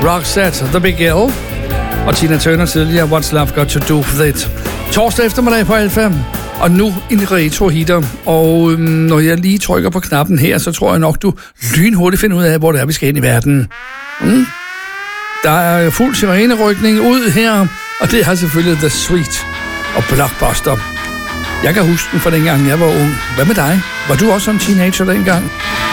Roxette, The Big L, og Tina Turner tidligere, What's Love Got To Do With It. Torsdag eftermiddag på Alfa, og nu en retro-hitter. Og når jeg lige trykker på knappen her, så tror jeg nok, du lynhurtigt finder ud af, hvor det er, vi skal ind i verden. Der er fuld sirenerykning ud her, og det har selvfølgelig The Sweet og Blockbuster. Jeg kan huske den fra dengang, jeg var ung. Hvad med dig? Var du også en teenager dengang?